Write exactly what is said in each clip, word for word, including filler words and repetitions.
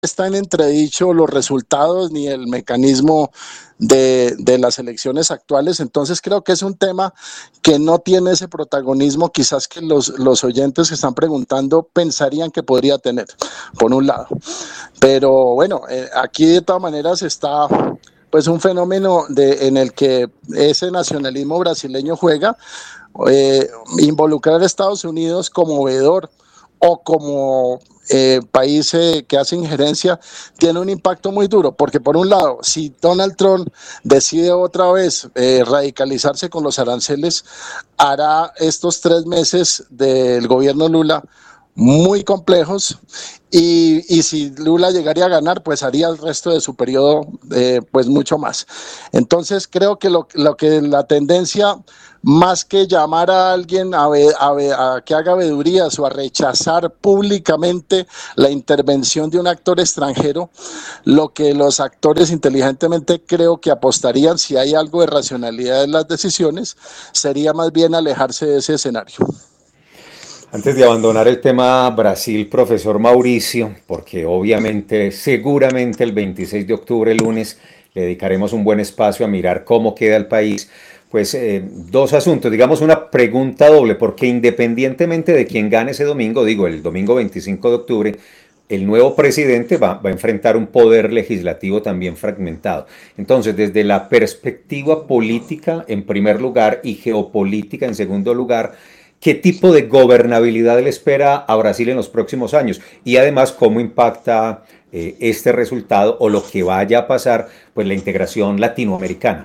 está en entredicho los resultados ni el mecanismo de, de las elecciones actuales. Entonces creo que es un tema que no tiene ese protagonismo quizás que los, los oyentes que están preguntando pensarían que podría tener, por un lado. Pero bueno, eh, aquí de todas maneras está pues un fenómeno de, en el que ese nacionalismo brasileño juega, eh, involucrar a Estados Unidos como veedor o como eh, país eh, que hace injerencia, tiene un impacto muy duro, porque por un lado, si Donald Trump decide otra vez eh, radicalizarse con los aranceles, hará estos tres meses del gobierno Lula muy complejos, y, y si Lula llegaría a ganar, pues haría el resto de su periodo eh, pues mucho más. Entonces creo que lo, lo que la tendencia, más que llamar a alguien a, ve, a, ve, a que haga vedurías o a rechazar públicamente la intervención de un actor extranjero, lo que los actores inteligentemente creo que apostarían, si hay algo de racionalidad en las decisiones, sería más bien alejarse de ese escenario. Antes de abandonar el tema Brasil, profesor Mauricio, porque obviamente, seguramente el veintiséis de octubre, lunes, le dedicaremos un buen espacio a mirar cómo queda el país, pues eh, dos asuntos, digamos una pregunta doble, porque independientemente de quién gane ese domingo, digo el domingo veinticinco de octubre, el nuevo presidente va, va a enfrentar un poder legislativo también fragmentado. Entonces, desde la perspectiva política, en primer lugar, y geopolítica, en segundo lugar, ¿qué tipo de gobernabilidad le espera a Brasil en los próximos años? Y además, ¿cómo impacta eh, este resultado o lo que vaya a pasar, pues la integración latinoamericana?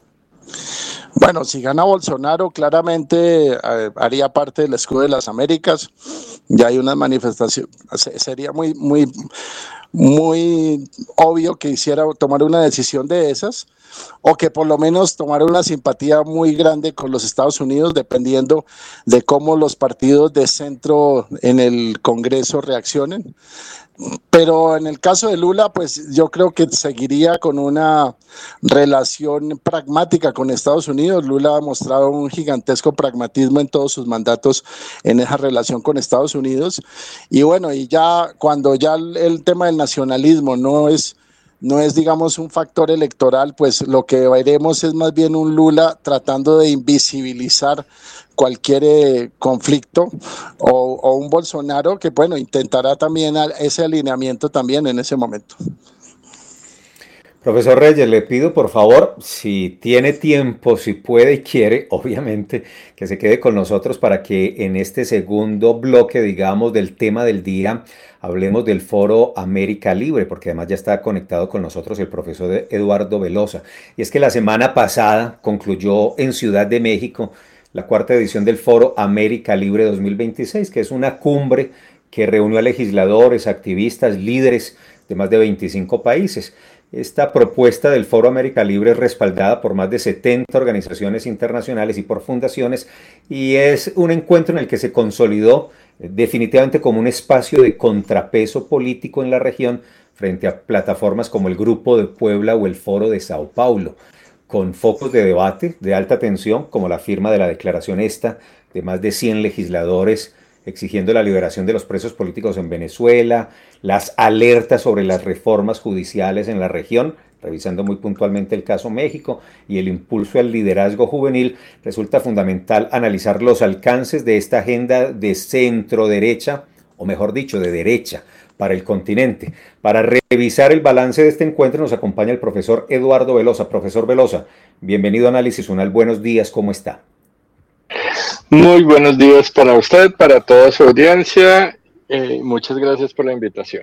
Bueno, si gana Bolsonaro, claramente eh, haría parte del escudo de las Américas. Ya hay una manifestación, sería muy, muy, muy obvio que hiciera tomar una decisión de esas, o que por lo menos tomara una simpatía muy grande con los Estados Unidos, dependiendo de cómo los partidos de centro en el Congreso reaccionen. Pero en el caso de Lula, pues yo creo que seguiría con una relación pragmática con Estados Unidos. Lula ha mostrado un gigantesco pragmatismo en todos sus mandatos en esa relación con Estados Unidos. Y bueno, y ya cuando ya el, el tema del nacionalismo no es, no es, digamos, un factor electoral, pues lo que veremos es más bien un Lula tratando de invisibilizar cualquier eh, conflicto, o, o un Bolsonaro que, bueno, intentará también ese alineamiento también en ese momento. Profesor Reyes, le pido por favor, si tiene tiempo, si puede y quiere, obviamente, que se quede con nosotros para que en este segundo bloque, digamos, del tema del día, hablemos del Foro América Libre, porque además ya está conectado con nosotros el profesor Eduardo Velosa. Y es que la semana pasada concluyó en Ciudad de México la cuarta edición del Foro América Libre dos mil veintiséis, que es una cumbre que reunió a legisladores, activistas, líderes de más de veinticinco países. Esta propuesta del Foro América Libre es respaldada por más de setenta organizaciones internacionales y por fundaciones, y es un encuentro en el que se consolidó definitivamente como un espacio de contrapeso político en la región frente a plataformas como el Grupo de Puebla o el Foro de Sao Paulo, con focos de debate de alta tensión, como la firma de la declaración esta de más de cien legisladores exigiendo la liberación de los presos políticos en Venezuela, las alertas sobre las reformas judiciales en la región, revisando muy puntualmente el caso México, y el impulso al liderazgo juvenil. Resulta fundamental analizar los alcances de esta agenda de centro derecha, o mejor dicho, de derecha, para el continente. Para revisar el balance de este encuentro nos acompaña el profesor Eduardo Velosa. Profesor Velosa, bienvenido a Análisis Unal. Buenos días, ¿cómo está? Muy buenos días para usted, para toda su audiencia. Eh, muchas gracias por la invitación.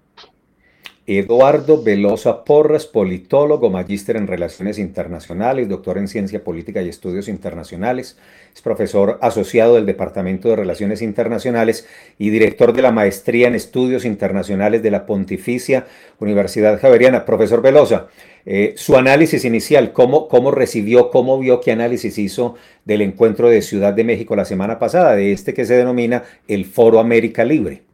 Eduardo Velosa Porras, politólogo, magíster en Relaciones Internacionales, doctor en Ciencia Política y Estudios Internacionales, es profesor asociado del Departamento de Relaciones Internacionales y director de la Maestría en Estudios Internacionales de la Pontificia Universidad Javeriana. Profesor Velosa, eh, su análisis inicial, ¿cómo, cómo recibió, cómo vio, qué análisis hizo del encuentro de Ciudad de México la semana pasada, de este que se denomina el Foro América Libre?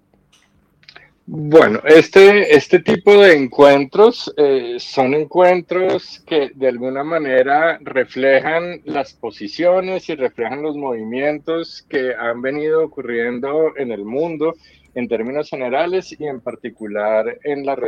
Bueno, este, este tipo de encuentros eh, son encuentros que de alguna manera reflejan las posiciones y reflejan los movimientos que han venido ocurriendo en el mundo en términos generales y en particular en la